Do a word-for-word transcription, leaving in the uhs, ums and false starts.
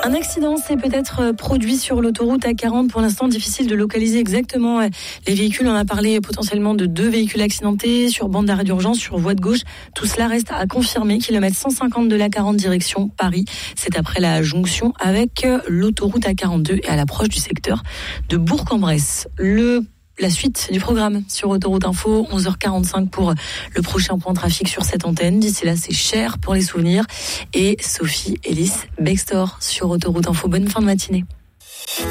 Un accident s'est peut-être produit sur l'autoroute A quarante. Pour l'instant, difficile de localiser exactement les véhicules. On a parlé potentiellement de deux véhicules accidentés sur bande d'arrêt d'urgence, sur voie de gauche. Tout cela reste à confirmer. Kilomètre cent cinquante de l'A quarante direction Paris. C'est après la jonction avec l'autoroute A quarante-deux et à l'approche du secteur de Bourg-en-Bresse. Le La suite du programme sur Autoroute Info, onze heures quarante-cinq pour le prochain point trafic sur cette antenne. D'ici là, c'est Cher pour les souvenirs et Sophie Ellis Bextor sur Autoroute Info. Bonne fin de matinée.